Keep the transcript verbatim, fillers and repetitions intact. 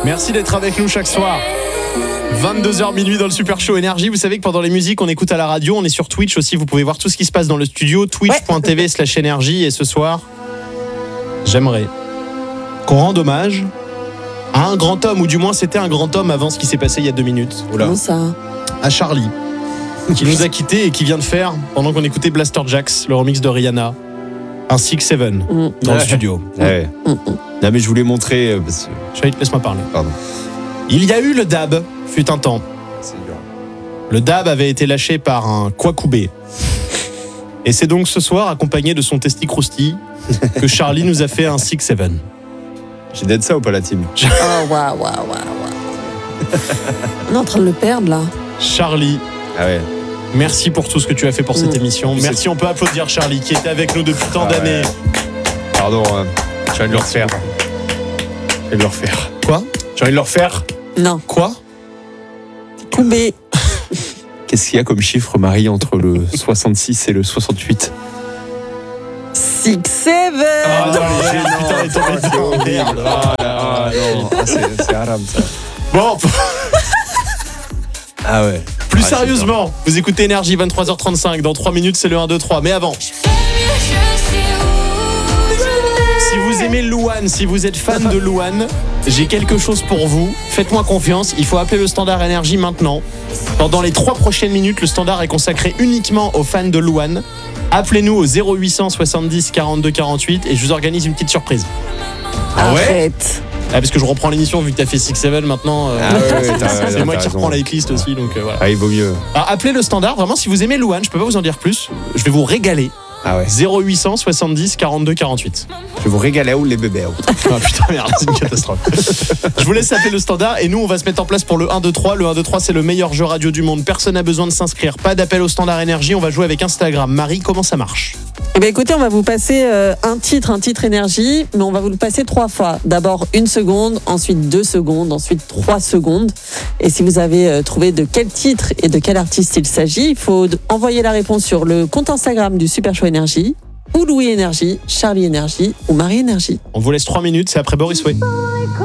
Merci d'être avec nous chaque soir. vingt-deux heures minuit dans le Super Show Énergie. Vous savez que pendant les musiques, on écoute à la radio. On est sur Twitch aussi. Vous pouvez voir tout ce qui se passe dans le studio. Twitch.tv slash énergie. Et ce soir, j'aimerais qu'on rende hommage à un grand homme, ou du moins c'était un grand homme avant ce qui s'est passé il y a deux minutes. Oula. Comment ça ? À Charlie, qui nous a quittés et qui vient de faire, pendant qu'on écoutait Blaster Jacks, le remix de Rihanna, un six seven mmh. dans ouais. le studio. Ouais. Mmh. Non mais je voulais montrer... Parce... Charlie, laisse-moi parler. Pardon. Il y a eu le dab, fut un temps. Le dab avait été lâché par un Kwakubé. Et c'est donc ce soir, accompagné de son testi crousti, que Charlie nous a fait un six seven. J'ai d'être ça ou pas la team ? Oh waouh, waouh, waouh. On est en train de le perdre là. Charlie. Ah ouais. Merci pour tout ce que tu as fait pour mmh. cette émission. Merci, on peut applaudir Charlie qui était avec nous depuis tant ah d'années. Ouais. Pardon, hein. j'ai envie de le refaire. J'ai envie de le refaire. Quoi ? J'ai envie de le refaire. Non. Quoi ? Koubé. Qu'est-ce qu'il y a comme chiffre, Marie, entre le soixante-six et le soixante-huit ? six seven. Ah non, putain, il est tombé. Ah non, c'est, c'est haram ça. Bon. Ah ouais. Plus ah, sérieusement, vous écoutez Énergie, vingt-trois heures trente-cinq. Dans trois minutes, c'est le un, deux, trois. Mais avant. Si vous aimez Louane, si vous êtes fan de Louane, j'ai quelque chose pour vous. Faites-moi confiance, il faut appeler le standard Énergie maintenant. Pendant les trois prochaines minutes, le standard est consacré uniquement aux fans de Louane. Appelez-nous au zéro huit cent soixante-dix quarante-deux quarante-huit et je vous organise une petite surprise. Ah ouais Arrête. Ah, parce que je reprends l'émission vu que t'as fait six seven maintenant. Euh, ah ouais, ouais, c'est c'est moi qui reprends la hitlist aussi, donc euh, voilà. Ah, il vaut mieux. Alors, appelez le standard, vraiment, si vous aimez Louane, je peux pas vous en dire plus. Je vais vous régaler. Ah ouais. zéro huit cent soixante-dix quarante-deux quarante-huit. Je vais vous régaler où les bébés. Ah putain merde, c'est une catastrophe. Je vous laisse appeler le standard et nous on va se mettre en place pour le un, deux, trois. Le un, deux, trois c'est le meilleur jeu radio du monde. Personne n'a besoin de s'inscrire. Pas d'appel au standard Énergie. On va jouer avec Instagram. Marie, comment ça marche ? Eh bien, écoutez, on va vous passer euh, un titre, un titre Énergie, mais on va vous le passer trois fois. D'abord une seconde, ensuite deux secondes, ensuite trois secondes. Et si vous avez euh, trouvé de quel titre et de quel artiste il s'agit, il faut envoyer la réponse sur le compte Instagram du Super Show Énergie, ou Louis Énergie, Charlie Énergie ou Marie Énergie. On vous laisse trois minutes, c'est après Boris Way.